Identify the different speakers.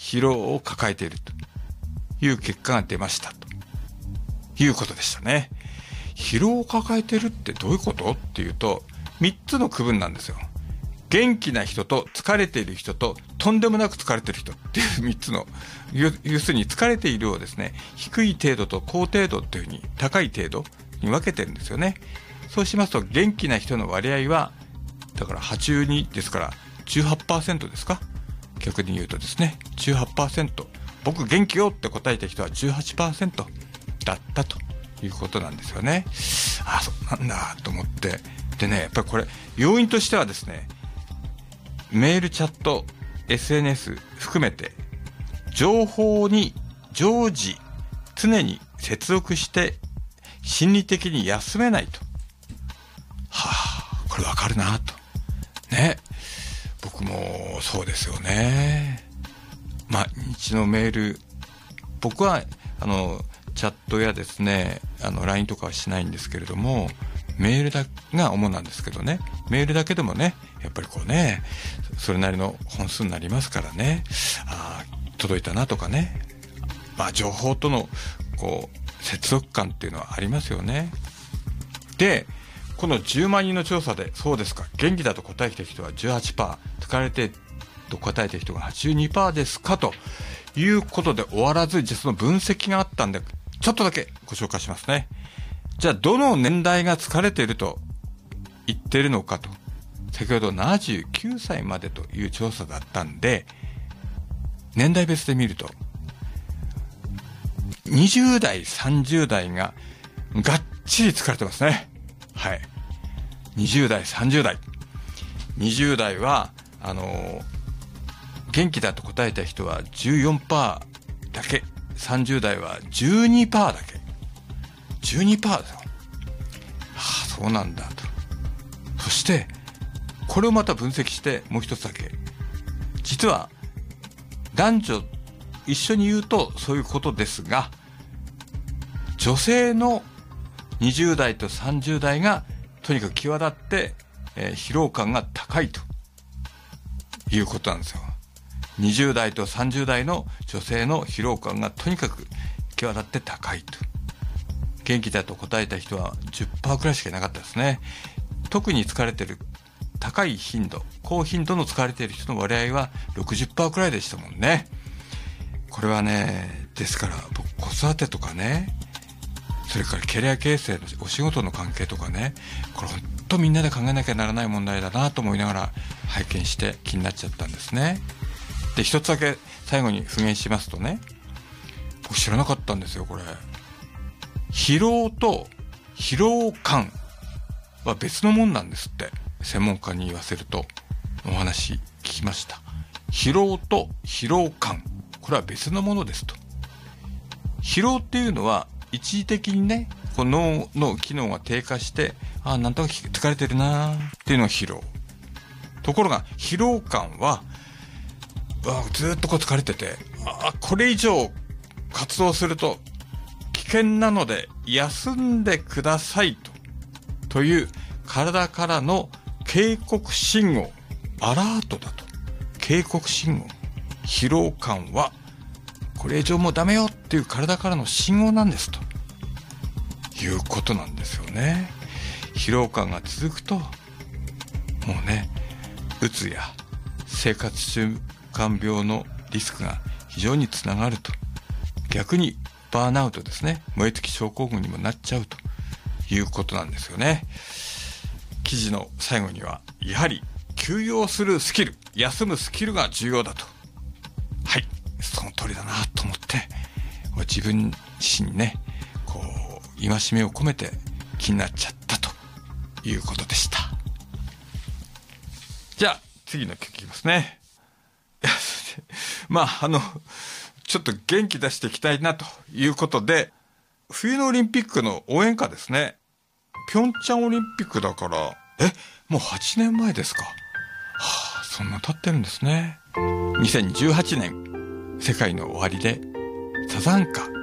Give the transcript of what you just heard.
Speaker 1: 疲労を抱えているという結果が出ましたということでしたね。疲労を抱えているってどういうことっていうと、3つの区分なんですよ。元気な人と疲れている人ととんでもなく疲れている人っていう3つの、要するに疲れているをですね、低い程度と高程度っていうふうに高い程度に分けてるんですよね。そうしますと元気な人の割合はだから82ですから 18% ですか。逆に言うとですね 18%、 僕元気よって答えた人は 18% だったということなんですよね。あ、そうなんだと思って、でね、やっぱりこれ要因としてはですね、メール、チャット、SNS 含めて情報に常時常に接続して心理的に休めないと。これわかるなとね。僕もそうですよね。毎日のメール、僕はチャットやですねLINE とかはしないんですけれども、メールが主なんですけどね、メールだけでもねやっぱりこうね、それなりの本数になりますからね、届いたなとかね、情報とのこう接続感っていうのはありますよね。でこの10万人の調査で、そうですか、元気だと答えた人は 18%、 疲れてと答えた人が 82% ですかということで終わらず、実の分析があったんでちょっとだけご紹介しますね。じゃあどの年代が疲れていると言っているのかと。先ほど79歳までという調査だったんで、年代別で見ると20代30代ががっちり疲れてますね。はい、20代30代、20代は元気だと答えた人は 14% だけ、30代は 12% だけ。 12% ですよ。そうなんだと。そしてこれをまた分析してもう一つだけ、実は男女一緒に言うとそういうことですが、女性の20代と30代がとにかく際立って、疲労感が高いということなんですよ。20代と30代の女性の疲労感がとにかく際立って高いと。元気だと答えた人は 10% くらいしかいなかったですね。特に疲れてる高い頻度、高頻度の疲れている人の割合は 60% くらいでしたもんね。これはね、ですから僕子育てとかね、それからキャリア形成のお仕事の関係とかね、これ本当みんなで考えなきゃならない問題だなと思いながら拝見して気になっちゃったんですね。で、一つだけ最後に復元しますとね、僕知らなかったんですよこれ。疲労と疲労感は別のもんなんですって。専門家に言わせると、お話聞きました。疲労と疲労感、これは別のものですと。疲労っていうのは一時的にね、この脳の機能が低下して、なんとなく疲れてるなっていうのが疲労。ところが疲労感はずっとこう疲れてて、これ以上活動すると危険なので休んでくださいという体からの警告信号、アラートだと。警告信号、疲労感はこれ以上もうダメよっていう体からの信号なんですということなんですよね。疲労感が続くともうね、うつや生活習慣病のリスクが非常につながると。逆にバーンアウトですね、燃え尽き症候群にもなっちゃうということなんですよね。記事の最後には、やはり休養するスキル、休むスキルが重要だと。はい、その通りだなと思って、自分自身にね、こう戒めを込めて気になっちゃったということでした。じゃあ次の曲いきますね。ちょっと元気出していきたいなということで、冬のオリンピックの応援歌ですね。ピョンチャンオリンピックだから、もう8年前ですか。そんな経ってるんですね。2018年、世界の終わりでサザンカ。